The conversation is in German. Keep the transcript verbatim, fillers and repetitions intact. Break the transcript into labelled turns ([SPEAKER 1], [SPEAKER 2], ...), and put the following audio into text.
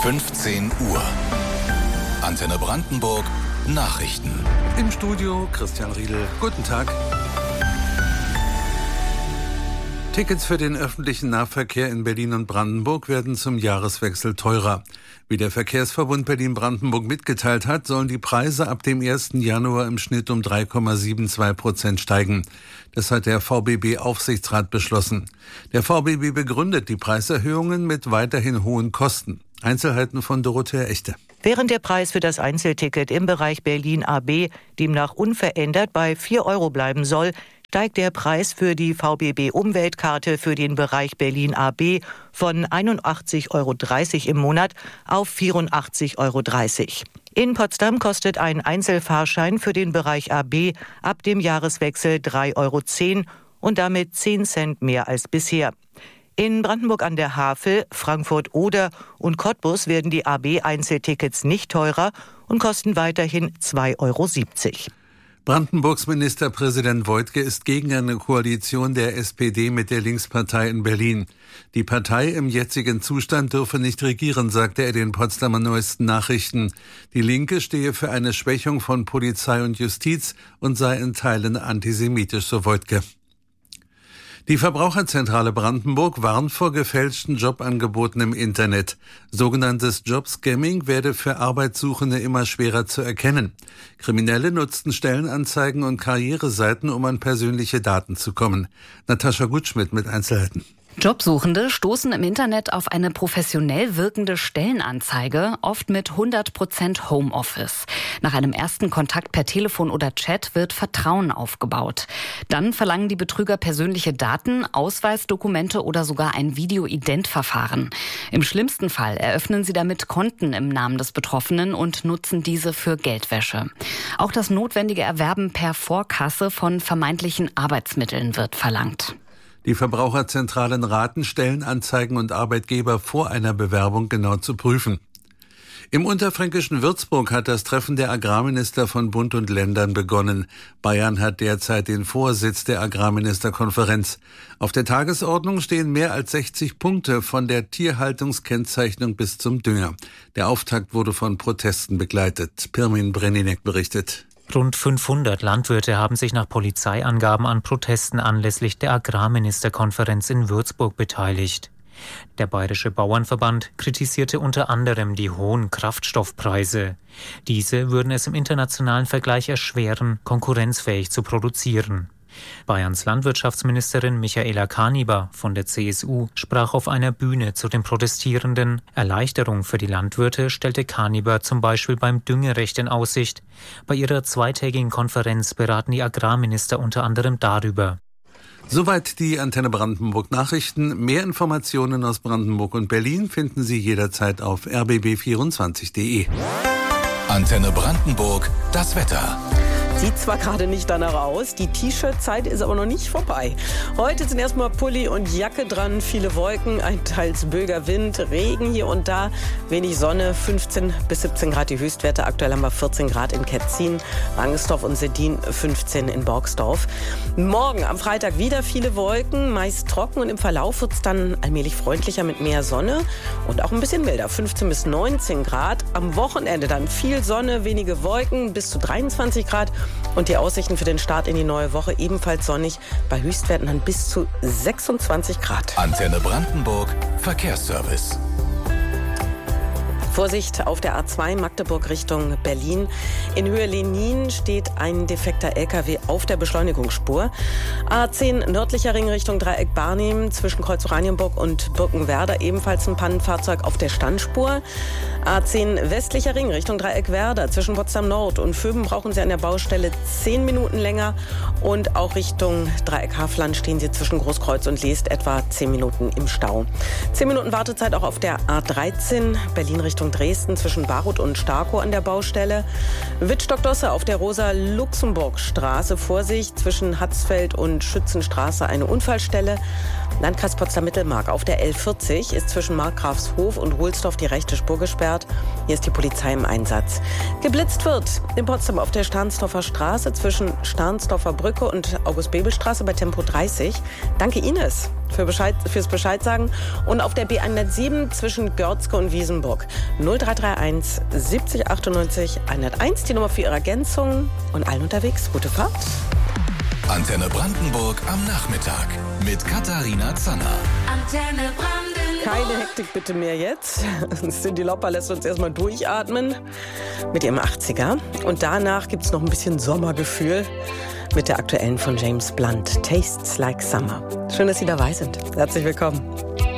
[SPEAKER 1] fünfzehn Uhr. Antenne Brandenburg Nachrichten.
[SPEAKER 2] Im Studio Christian Riedel. Guten Tag. Tickets für den öffentlichen Nahverkehr in Berlin und Brandenburg werden zum Jahreswechsel teurer. Wie der Verkehrsverbund Berlin-Brandenburg mitgeteilt hat, sollen die Preise ab dem ersten Januar im Schnitt um drei Komma zweiundsiebzig Prozent steigen. Das hat der V B B-Aufsichtsrat beschlossen. Der V B B begründet die Preiserhöhungen mit weiterhin hohen Kosten. Einzelheiten von Dorothea Echte.
[SPEAKER 3] Während der Preis für das Einzelticket im Bereich Berlin A B demnach unverändert bei vier Euro bleiben soll, steigt der Preis für die V B B-Umweltkarte für den Bereich Berlin A B von einundachtzig Euro dreißig im Monat auf vierundachtzig Euro dreißig. In Potsdam kostet ein Einzelfahrschein für den Bereich A B ab dem Jahreswechsel drei Euro zehn und damit zehn Cent mehr als bisher. In Brandenburg an der Havel, Frankfurt-Oder und Cottbus werden die A B-Einzeltickets nicht teurer und kosten weiterhin zwei Euro siebzig.
[SPEAKER 2] Brandenburgs Ministerpräsident Woidke ist gegen eine Koalition der S P D mit der Linkspartei in Berlin. Die Partei im jetzigen Zustand dürfe nicht regieren, sagte er den Potsdamer Neuesten Nachrichten. Die Linke stehe für eine Schwächung von Polizei und Justiz und sei in Teilen antisemitisch, so Woidke. Die Verbraucherzentrale Brandenburg warnt vor gefälschten Jobangeboten im Internet. Sogenanntes Jobscamming werde für Arbeitssuchende immer schwerer zu erkennen. Kriminelle nutzten Stellenanzeigen und Karriereseiten, um an persönliche Daten zu kommen. Natascha Gutschmidt mit Einzelheiten.
[SPEAKER 4] Jobsuchende stoßen im Internet auf eine professionell wirkende Stellenanzeige, oft mit hundert Prozent Homeoffice. Nach einem ersten Kontakt per Telefon oder Chat wird Vertrauen aufgebaut. Dann verlangen die Betrüger persönliche Daten, Ausweisdokumente oder sogar ein Video-Ident-Verfahren. Im schlimmsten Fall eröffnen sie damit Konten im Namen des Betroffenen und nutzen diese für Geldwäsche. Auch das notwendige Erwerben per Vorkasse von vermeintlichen Arbeitsmitteln wird verlangt.
[SPEAKER 2] Die Verbraucherzentralen raten, Stellenanzeigen und Arbeitgeber vor einer Bewerbung genau zu prüfen. Im unterfränkischen Würzburg hat das Treffen der Agrarminister von Bund und Ländern begonnen. Bayern hat derzeit den Vorsitz der Agrarministerkonferenz. Auf der Tagesordnung stehen mehr als sechzig Punkte von der Tierhaltungskennzeichnung bis zum Dünger. Der Auftakt wurde von Protesten begleitet. Pirmin Breninek berichtet.
[SPEAKER 5] Rund fünfhundert Landwirte haben sich nach Polizeiangaben an Protesten anlässlich der Agrarministerkonferenz in Würzburg beteiligt. Der Bayerische Bauernverband kritisierte unter anderem die hohen Kraftstoffpreise. Diese würden es im internationalen Vergleich erschweren, konkurrenzfähig zu produzieren. Bayerns Landwirtschaftsministerin Michaela Kaniber von der C S U sprach auf einer Bühne zu den Protestierenden. Erleichterung für die Landwirte stellte Kaniber zum Beispiel beim Düngerecht in Aussicht. Bei ihrer zweitägigen Konferenz beraten die Agrarminister unter anderem darüber.
[SPEAKER 2] Soweit die Antenne Brandenburg Nachrichten. Mehr Informationen aus Brandenburg und Berlin finden Sie jederzeit auf r b b vierundzwanzig punkt d e.
[SPEAKER 1] Antenne Brandenburg, das Wetter.
[SPEAKER 6] Sieht zwar gerade nicht danach aus, die T-Shirt-Zeit ist aber noch nicht vorbei. Heute sind erstmal Pulli und Jacke dran, viele Wolken, ein teils böiger Wind, Regen hier und da, wenig Sonne, fünfzehn bis siebzehn Grad die Höchstwerte. Aktuell haben wir vierzehn Grad in Ketzin, Rangsdorf und Seddin, fünfzehn in Borgsdorf. Morgen am Freitag wieder viele Wolken, meist trocken und im Verlauf wird es dann allmählich freundlicher mit mehr Sonne und auch ein bisschen milder, fünfzehn bis neunzehn Grad. Am Wochenende dann viel Sonne, wenige Wolken, bis zu dreiundzwanzig Grad. Und die Aussichten für den Start in die neue Woche ebenfalls sonnig, bei Höchstwerten dann bis zu sechsundzwanzig Grad.
[SPEAKER 1] Antenne Brandenburg, Verkehrsservice.
[SPEAKER 6] Vorsicht auf der A zwei Magdeburg Richtung Berlin. In Höhe Lenin steht ein defekter L K W auf der Beschleunigungsspur. A zehn nördlicher Ring Richtung Dreieck Barnim zwischen Kreuz Oranienburg und Birkenwerder ebenfalls ein Pannenfahrzeug auf der Standspur. A zehn westlicher Ring Richtung Dreieck Werder zwischen Potsdam Nord und Vöben brauchen Sie an der Baustelle zehn Minuten länger. Und auch Richtung Dreieck Hafland stehen Sie zwischen Großkreuz und Leest etwa zehn Minuten im Stau. zehn Minuten Wartezeit auch auf der A dreizehn Berlin Richtung Dresden zwischen Baruth und Starkow an der Baustelle. Wittstock-Dosse auf der Rosa-Luxemburg-Straße. Vorsicht, zwischen Hatzfeld und Schützenstraße eine Unfallstelle. Landkreis Potsdam-Mittelmark auf der L vierzig ist zwischen Markgrafshof und Ruhlsdorf die rechte Spur gesperrt. Hier ist die Polizei im Einsatz. Geblitzt wird in Potsdam auf der Stahnsdorfer Straße zwischen Stahnsdorfer Brücke und August-Bebel-Straße bei Tempo dreißig. Danke Ines. für Bescheid, fürs Bescheid sagen. Und auf der B hundertsieben zwischen Görzke und Wiesenburg. null drei drei eins siebzig achtundneunzig hunderteins, die Nummer für Ihre Ergänzung. Und allen unterwegs, gute Fahrt.
[SPEAKER 1] Antenne Brandenburg am Nachmittag mit Katharina Zanner.
[SPEAKER 6] Antenne Brandenburg. Keine Hektik bitte mehr jetzt. Cyndi Lauper lässt uns erstmal durchatmen mit ihrem achtziger. Und danach gibt es noch ein bisschen Sommergefühl mit der aktuellen von James Blunt, Tastes Like Summer. Schön, dass Sie dabei sind. Herzlich willkommen.